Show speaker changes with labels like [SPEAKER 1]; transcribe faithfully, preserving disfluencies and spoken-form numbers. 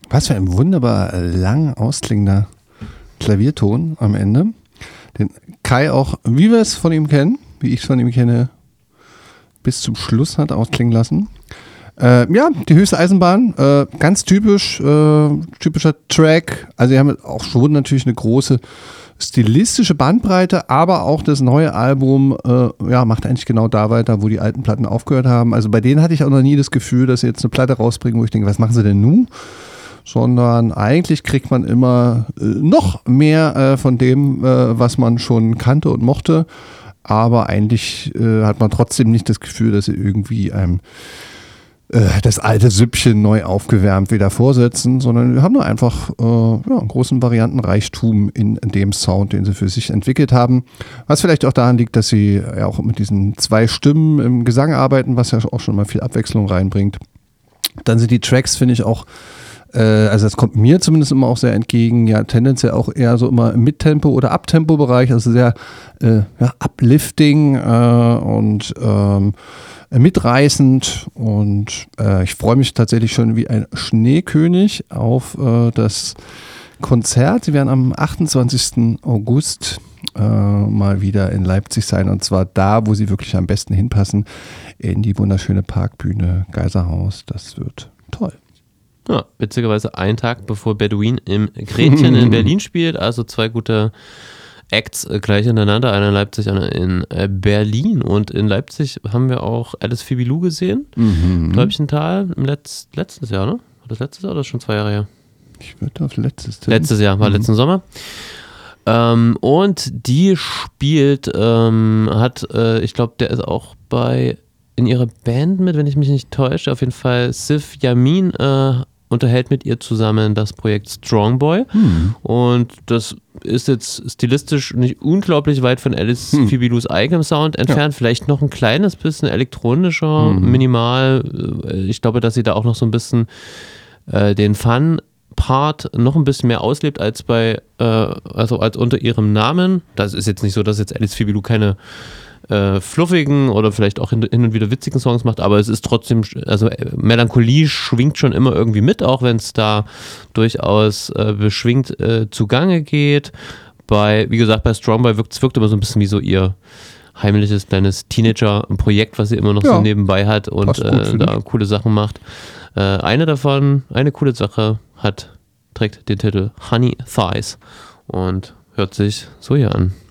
[SPEAKER 1] Was für ein wunderbar lang ausklingender Klavierton am Ende. Den Kai auch, wie wir es von ihm kennen, wie ich es von ihm kenne, bis zum Schluss hat ausklingen lassen. Äh, ja, die höchste Eisenbahn, äh, ganz typisch, äh, typischer Track. Also, sie haben auch schon natürlich eine große stilistische Bandbreite, aber auch das neue Album äh, ja, macht eigentlich genau da weiter, wo die alten Platten aufgehört haben. Also, bei denen hatte ich auch noch nie das Gefühl, dass sie jetzt eine Platte rausbringen, wo ich denke, was machen sie denn nun? Sondern eigentlich kriegt man immer äh, noch mehr äh, von dem, äh, was man schon kannte und mochte. Aber eigentlich äh, hat man trotzdem nicht das Gefühl, dass sie irgendwie einem äh, das alte Süppchen neu aufgewärmt wieder vorsetzen, sondern wir haben nur einfach äh, ja, einen großen Variantenreichtum in, in dem Sound, den sie für sich entwickelt haben. Was vielleicht auch daran liegt, dass sie ja auch mit diesen zwei Stimmen im Gesang arbeiten, was ja auch schon mal viel Abwechslung reinbringt. Dann sind die Tracks, finde ich, auch also das kommt mir zumindest immer auch sehr entgegen, ja tendenziell auch eher so immer im Mittempo- oder Abtempo-Bereich, also sehr äh, ja, uplifting äh, und ähm, mitreißend und äh, ich freue mich tatsächlich schon wie ein Schneekönig auf äh, das Konzert. Sie werden am achtundzwanzigsten August äh, mal wieder in Leipzig sein und zwar da, wo sie wirklich am besten hinpassen, in die wunderschöne Parkbühne Geiserhaus. Das wird toll.
[SPEAKER 2] Ja, witzigerweise einen Tag bevor Bedouin im Gretchen in Berlin spielt, also zwei gute Acts äh, gleich hintereinander, einer in Leipzig, einer in äh, Berlin. Und in Leipzig haben wir auch Alice Fibilou gesehen,
[SPEAKER 1] Mhm.
[SPEAKER 2] Täubchental, im Letz-, letztes Jahr, ne? War das letztes Jahr oder schon zwei Jahre her?
[SPEAKER 1] Ich würde auf letztes tippen.
[SPEAKER 2] Letztes Jahr, war
[SPEAKER 1] Mhm.
[SPEAKER 2] letzten Sommer. Ähm, und die spielt, ähm, hat, äh, ich glaube, der ist auch bei in ihrer Band mit, wenn ich mich nicht täusche, auf jeden Fall Sif Yamin äh, unterhält mit ihr zusammen das Projekt Strongboy
[SPEAKER 1] Hm.
[SPEAKER 2] und das ist jetzt stilistisch nicht unglaublich weit von Alice
[SPEAKER 1] Hm.
[SPEAKER 2] Fibilous eigenem Sound entfernt, ja. Vielleicht noch ein kleines bisschen elektronischer,
[SPEAKER 1] Hm.
[SPEAKER 2] minimal, ich glaube, dass sie da auch noch so ein bisschen äh, den Fun-Part noch ein bisschen mehr auslebt als bei, äh, also als unter ihrem Namen. Das ist jetzt nicht so, dass jetzt Alice Fibilou keine Äh, fluffigen oder vielleicht auch hin, hin und wieder witzigen Songs macht, aber es ist trotzdem, also Melancholie schwingt schon immer irgendwie mit, auch wenn es da durchaus äh, beschwingt äh, zugange geht. Bei, wie gesagt, bei Strongboy wirkt es wirkt immer so ein bisschen wie so ihr heimliches kleines Teenager-Projekt, was sie immer noch ja. so nebenbei hat und äh, da ich. coole Sachen macht. Äh, eine davon, eine coole Sache hat, trägt den Titel Honey Thighs und hört sich so hier an.